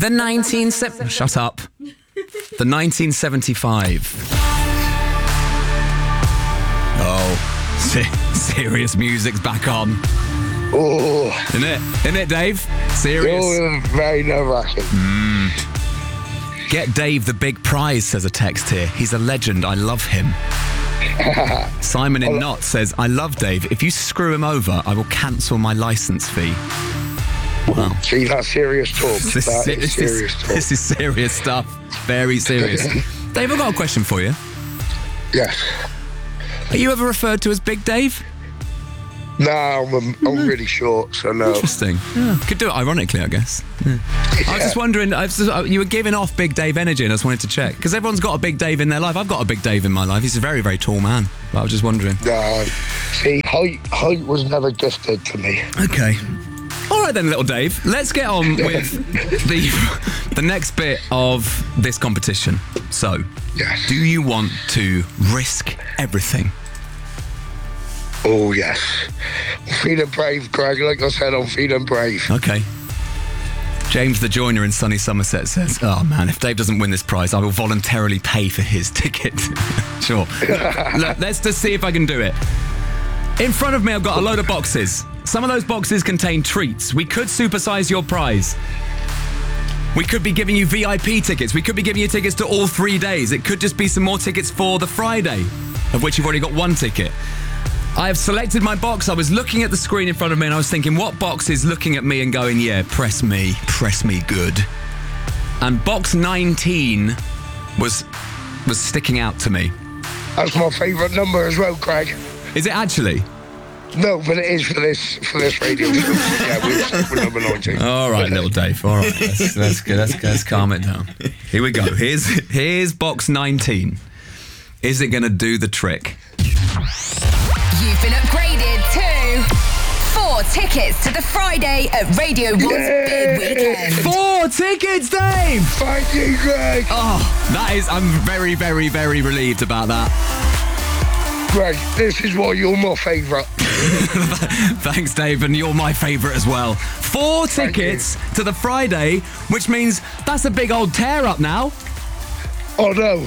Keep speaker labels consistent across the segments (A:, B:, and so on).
A: Shut up. The 1975. Oh, serious music's back on.
B: Oh.
A: Isn't it, Dave? Serious.
B: Oh, very nerve-wracking.
A: Get Dave the big prize, says a text here. He's a legend. I love him. Simon in Knott says, I love Dave. If you screw him over, I will cancel my licence fee. Wow.
B: See, that's serious talk.
A: This is serious stuff. Very serious. Dave, I've got a question for you.
B: Yes.
A: Are you ever referred to as Big Dave?
B: No, I'm really short, so no.
A: Interesting. Yeah. Could do it ironically, I guess. Yeah. I was just wondering, you were giving off Big Dave energy, and I just wanted to check. Because everyone's got a Big Dave in their life. I've got a Big Dave in my life. He's a very, very tall man. But I was just wondering.
B: No, see, height was never gifted to me.
A: Okay. All right then, little Dave. Let's get on with the next bit of this competition. So,
B: yes.
A: Do you want to risk everything?
B: Oh, yes. Feeling brave, Greg. Like I said, I'm feeling brave.
A: Okay. James the Joiner in sunny Somerset says, oh man, if Dave doesn't win this prize, I will voluntarily pay for his ticket. Sure. Look, let's just see if I can do it. In front of me, I've got a load of boxes. Some of those boxes contain treats. We could supersize your prize. We could be giving you VIP tickets. We could be giving you tickets to all 3 days. It could just be some more tickets for the Friday, of which you've already got one ticket. I have selected my box. I was looking at the screen in front of me and I was thinking, what box is looking at me and going, yeah, press me good. And box 19 was sticking out to me.
B: That's my favourite number as well, Craig.
A: Is it actually?
B: No, but it is for this radio show. Yeah, we'll stick with number 19.
A: All right, little Dave. All right, that's good. Let's calm it down. Here we go. Here's box 19. Is it going to do the trick?
C: You've been upgraded to 4 tickets to the Friday at Radio 1's Big Weekend.
A: 4 tickets, Dave!
B: Thank you, Greg.
A: Oh, I'm very, very, very relieved about that.
B: Greg, this is why you're my favourite.
A: Thanks, Dave, and you're my favourite as well. 4 tickets to the Friday, which means that's a big old tear-up now.
B: Oh, no.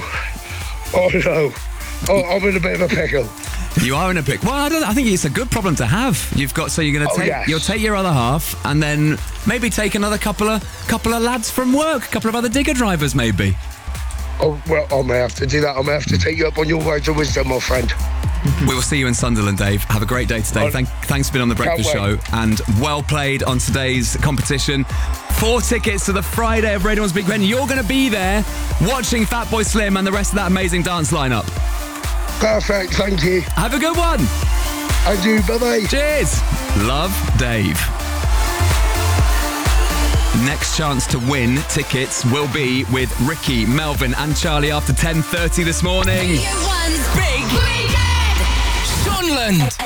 B: Oh, I'm in a bit of a pickle.
A: You are in a pickle. Well, I think it's a good problem to have. You're going to you'll take your other half, and then maybe take another couple of lads from work, a couple of other digger drivers, maybe.
B: Oh, well, I may have to do that. I may have to take you up on your words of wisdom, my friend.
A: We will see you in Sunderland, Dave. Have a great day today. Thanks for being on The Breakfast Show, and well played on today's competition. 4 tickets to the Friday of Radio 1's Big Weekend. You're going to be there watching Fatboy Slim and the rest of that amazing dance lineup.
B: Perfect, thank you.
A: Have a good one.
B: And you, bye-bye.
A: Cheers. Love, Dave. Next chance to win tickets will be with Ricky, Melvin and Charlie after 10:30 this morning.
C: Radio 1's Big Weekend.
D: Sunderland.